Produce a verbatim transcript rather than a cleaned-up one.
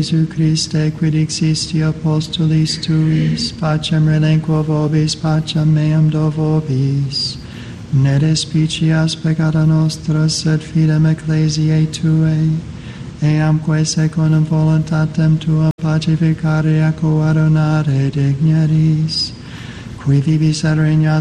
Jesu Christe, quid existi apostolis tuis, pacem relinquo vobis, pacem meam do vobis. Ne despicias peccata nostra, sed fidem ecclesiae Tuae, eamque secundum voluntatem Tua pacificare ac coadunare digneris, qui vivis et regnas